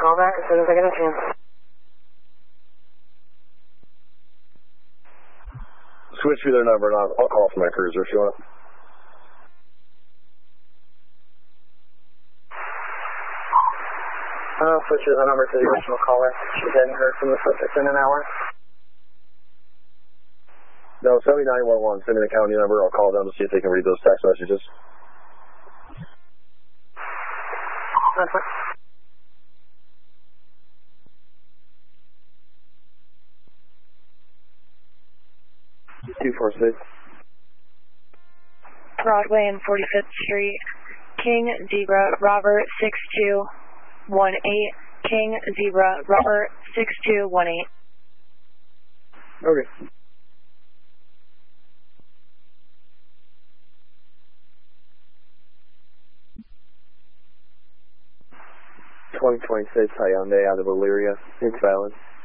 call back as soon as I get a chance. Switch me their number and I'll call from my cruiser if you want. I'll switch the number to the original caller. She hadn't heard from the subject in an hour. No, 7911, send me the county number. I'll call them to see if they can read those text messages. That's fine. 246. Broadway and 45th Street. King, Zebra, Robert, 6218. King, Zebra, Robert, 6218. Okay. '26 Hyundai out of Elyria. It's valid.